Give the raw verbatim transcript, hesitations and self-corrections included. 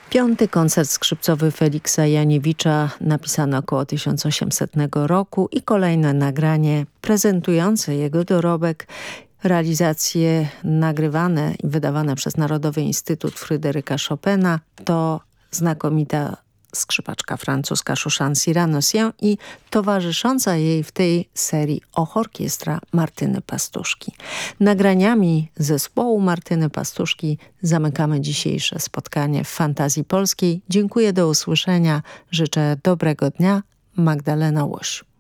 Piąty koncert skrzypcowy Feliksa Janiewicza napisany około tysiąc osiemsetnego roku i kolejne nagranie prezentujące jego dorobek, realizacje nagrywane i wydawane przez Narodowy Instytut Fryderyka Chopina to znakomita skrzypaczka francuska Shushan Cyran-Nosian i towarzysząca jej w tej serii orkiestra Martyny Pastuszki. Nagraniami zespołu Martyny Pastuszki zamykamy dzisiejsze spotkanie w Fantazji Polskiej. Dziękuję, do usłyszenia. Życzę dobrego dnia. Magdalena Łoś.